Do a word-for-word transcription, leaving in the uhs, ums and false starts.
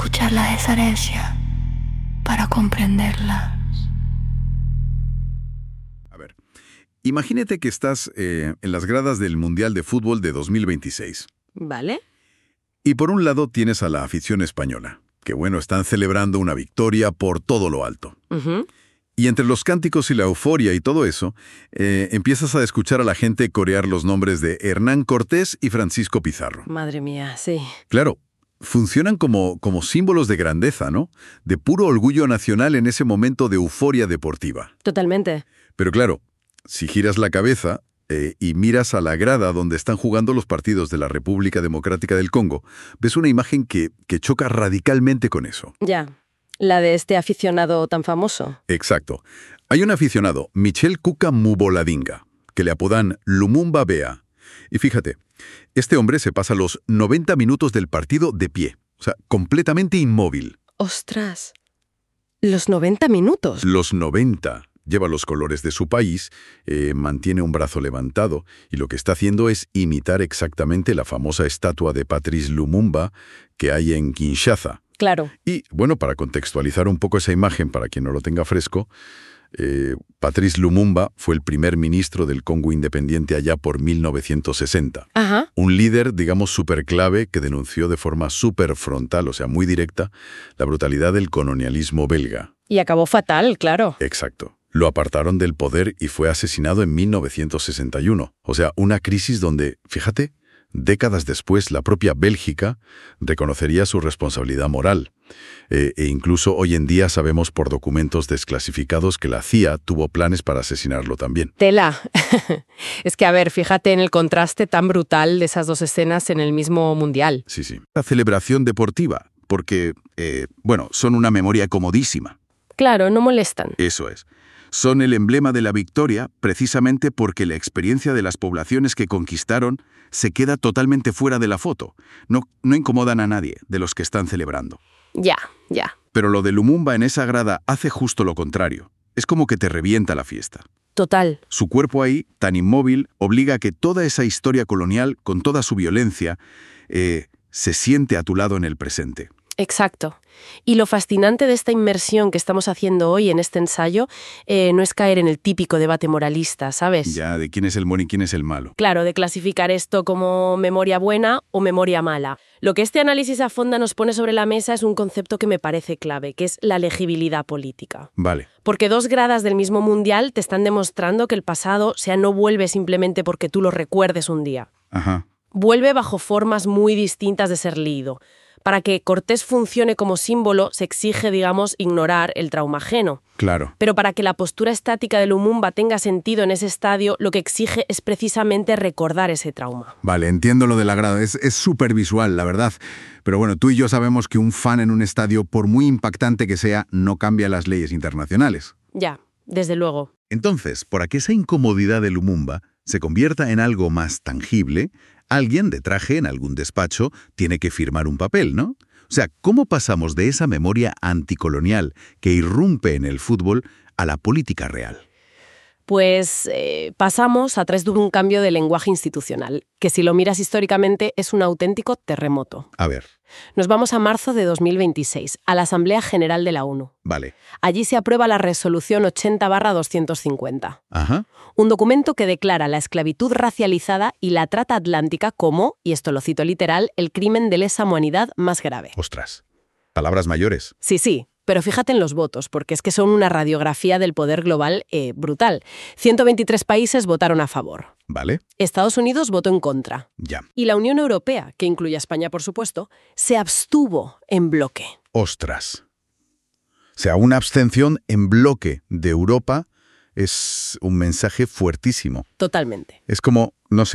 escuchar las herencias para comprenderlas. A ver, imagínate que estás eh, en las gradas del Mundial de Fútbol de dos mil veintiséis. ¿Vale? Y por un lado tienes a la afición española, que bueno, están celebrando una victoria por todo lo alto. Ujú. Y entre los cánticos y la euforia y todo eso, eh, empiezas a escuchar a la gente corear los nombres de Hernán Cortés y Francisco Pizarro. Madre mía, sí. Claro, funcionan como, como símbolos de grandeza, ¿no? De puro orgullo nacional en ese momento de euforia deportiva. Totalmente. Pero claro, si giras la cabeza eh, y miras a la grada donde están jugando los partidos de la República Democrática del Congo, ves una imagen que, que choca radicalmente con eso. Ya. La de este aficionado tan famoso. Exacto. Hay un aficionado, Michel Kuka Muboladinga, que le apodan Lumumba Bea. Y fíjate, este hombre se pasa los noventa minutos del partido de pie, o sea, completamente inmóvil. ¡Ostras! ¿Los noventa minutos? Los noventa. Lleva los colores de su país, eh, mantiene un brazo levantado y lo que está haciendo es imitar exactamente la famosa estatua de Patrice Lumumba que hay en Kinshasa. Claro. Y, bueno, para contextualizar un poco esa imagen, para quien no lo tenga fresco, eh, Patrice Lumumba fue el primer ministro del Congo independiente allá por mil novecientos sesenta. Ajá. Un líder, digamos, súper clave que denunció de forma súper frontal, o sea, muy directa, la brutalidad del colonialismo belga. Y acabó fatal, claro. Exacto. Lo apartaron del poder y fue asesinado en mil novecientos sesenta y uno. O sea, una crisis donde, fíjate, décadas después la propia Bélgica reconocería su responsabilidad moral. Eh, e incluso hoy en día sabemos por documentos desclasificados que la C I A tuvo planes para asesinarlo también. Tela. Es que, a ver, fíjate en el contraste tan brutal de esas dos escenas en el mismo mundial. Sí, sí. La celebración deportiva, porque, eh, bueno, son una memoria comodísima. Claro, no molestan. Eso es. Son el emblema de la victoria precisamente porque la experiencia de las poblaciones que conquistaron se queda totalmente fuera de la foto. No, no incomodan a nadie de los que están celebrando. Ya, ya. Pero lo de Lumumba en esa grada hace justo lo contrario. Es como que te revienta la fiesta. Total. Su cuerpo ahí, tan inmóvil, obliga a que toda esa historia colonial, con toda su violencia, eh, se siente a tu lado en el presente. Exacto. Y lo fascinante de esta inmersión que estamos haciendo hoy en este ensayo eh, no es caer en el típico debate moralista, ¿sabes? Ya, de quién es el bueno y quién es el malo. Claro, de clasificar esto como memoria buena o memoria mala. Lo que este análisis a fondo nos pone sobre la mesa es un concepto que me parece clave, que es la legibilidad política. Vale. Porque dos gradas del mismo mundial te están demostrando que el pasado, o sea, no vuelve simplemente porque tú lo recuerdes un día. Ajá. Vuelve bajo formas muy distintas de ser leído. Para que Cortés funcione como símbolo, se exige, digamos, ignorar el trauma ajeno. Claro. Pero para que la postura estática de Lumumba tenga sentido en ese estadio, lo que exige es precisamente recordar ese trauma. Vale, entiendo lo del agrado. Es es súper visual, la verdad. Pero bueno, tú y yo sabemos que un fan en un estadio, por muy impactante que sea, no cambia las leyes internacionales. Ya, desde luego. Entonces, para que esa incomodidad de Lumumba se convierta en algo más tangible, alguien de traje en algún despacho tiene que firmar un papel, ¿no? O sea, ¿cómo pasamos de esa memoria anticolonial que irrumpe en el fútbol a la política real? Pues eh, pasamos a través de un cambio de lenguaje institucional, que si lo miras históricamente es un auténtico terremoto. A ver, Nos vamos a marzo de dos mil veintiséis, a la Asamblea General de la ONU. vale. Allí se aprueba la Resolución ochenta barra doscientos cincuenta. Ajá. Un documento que declara la esclavitud racializada y la trata atlántica como, y esto lo cito literal, el crimen de lesa humanidad más grave. Ostras. Palabras mayores. Sí, sí, pero fíjate en los votos, porque es que son una radiografía del poder global eh, brutal. ciento veintitrés países votaron a favor. ¿Vale? Estados Unidos votó en contra. Ya. Y la Unión Europea, que incluye a España, por supuesto, se abstuvo en bloque. Ostras. O sea, una abstención en bloque de Europa es un mensaje fuertísimo. Totalmente. Es como, no sé,